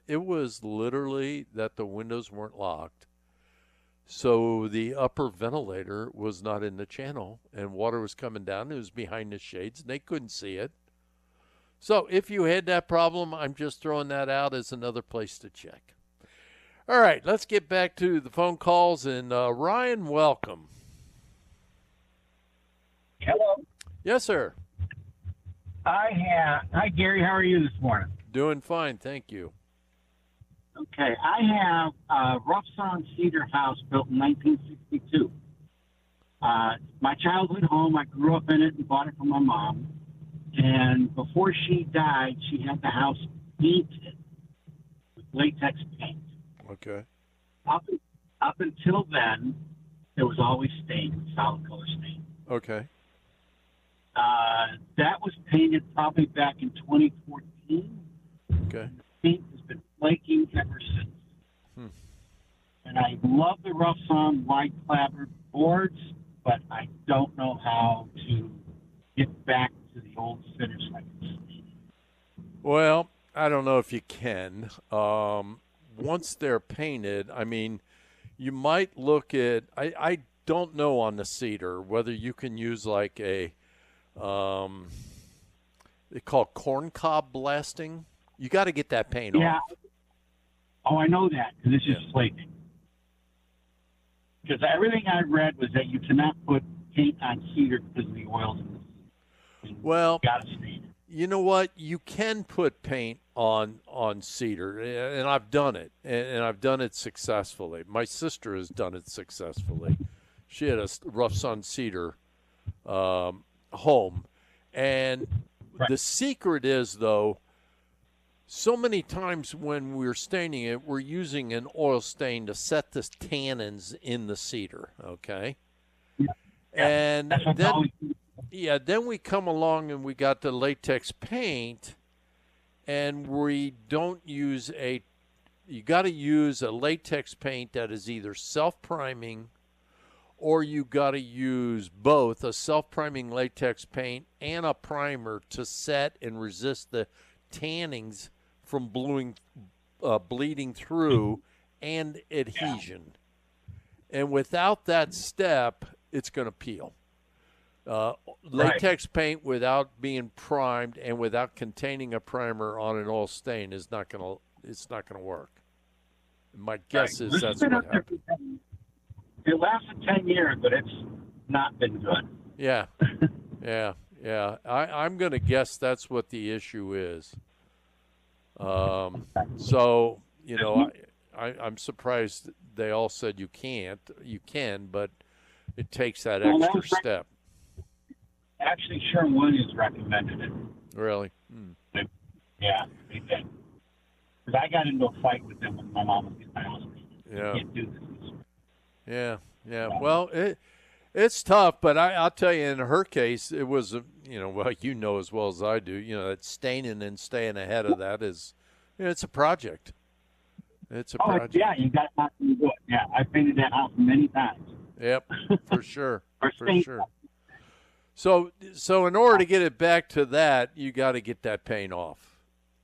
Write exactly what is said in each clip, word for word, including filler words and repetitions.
it was literally that the windows weren't locked. So the upper ventilator was not in the channel and water was coming down. It was behind the shades and they couldn't see it. So if you had that problem, I'm just throwing that out as another place to check. All right, let's get back to the phone calls. And uh, Ryan, welcome. Hello. Yes, sir. I have. Hi, Gary. How are you this morning? Doing fine, thank you. Okay. I have a rough sawn cedar house built in nineteen sixty-two. Uh, my childhood home. I grew up in it and bought it from my mom. And before she died, she had the house painted with latex paint. Okay. Up, up until then, it was always stained, solid color stain. Okay. Uh, that was painted probably back in twenty fourteen. Okay. The paint has been flaking ever since. Hmm. And I love the rough sawn wide clapboard boards, but I don't know how to get back to the old finish like this. Well, I don't know if you can. Um, once they're painted, I mean, you might look at, I, I don't know on the cedar whether you can use like a, um, they call it corn cob blasting. You got to get that paint Yeah. off. Oh, I know that because it's just Yeah. flaking. Because everything I read was that you cannot put paint on cedar because of the oils in the cedar. Well, You gotta stain it. you know what? You can put paint on on cedar, and I've done it, and, and I've done it successfully. My sister has done it successfully. She had a rough sawn cedar um, home, and Right. the secret is though, so many times when we're staining it, we're using an oil stain to set the tannins in the cedar. Okay, Yeah. and That's what's then. always. Yeah, then we come along and we got the latex paint, and we don't use a, you got to use a latex paint that is either self-priming or you got to use both a self-priming latex paint and a primer to set and resist the tannings from bluing, uh, bleeding through and adhesion. And without that step, it's going to peel. Uh, latex right. paint without being primed and without containing a primer on an oil stain is not going to it's not going to work. My guess Right. is that's what happened. It lasted ten years, but it's not been good. Yeah, yeah, yeah. I, I'm going to guess that's what the issue is. Um, so you know, I, I, I'm surprised they all said you can't. You can, but it takes that well, extra that step. Actually, Sherwin-Williams recommended it. Really? Hmm. They, yeah, they did. Because I got into a fight with them when my mom was getting my house painted. Yeah. You can't do this. Yeah, yeah. Well, it it's tough, but I, I'll tell you, in her case, it was, a, you know, well, you know as well as I do, you know, that staining and staying ahead of that is, you know, it's a project. It's a oh, project. yeah, you got not to do it. Yeah, I painted that house many times. Yep, for sure, or for sure. So, so in order to get it back to that, you got to get that paint off.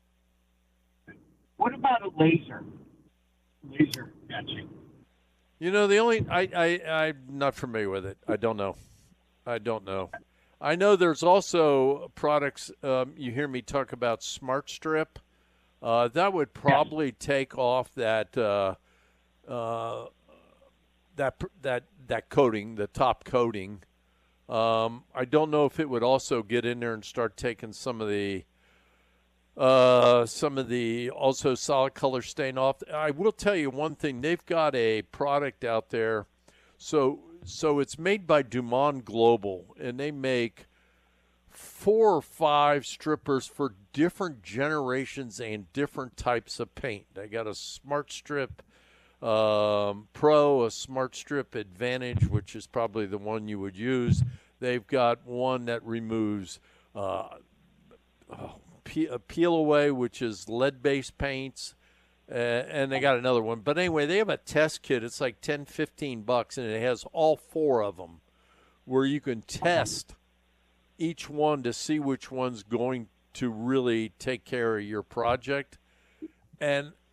What about a laser? Laser etching. You know, the only I I I'm not familiar with it. I don't know. I don't know. I know there's also products. Um, you hear me talk about Smart Strip. Uh, that would probably yes. take off that uh, uh, that that that coating, the top coating. Um, I don't know if it would also get in there and start taking some of the uh, some of the also solid color stain off. I will tell you one thing: they've got a product out there. So so it's made by Dumont Global, and they make four or five strippers for different generations and different types of paint. They got a Smart Strip um, Pro, a Smart Strip Advantage, which is probably the one you would use. They've got one that removes uh, oh, pe- peel away, which is lead-based paints, uh, and they got another one. But anyway, they have a test kit. It's like ten, fifteen bucks, and it has all four of them where you can test each one to see which one's going to really take care of your project. And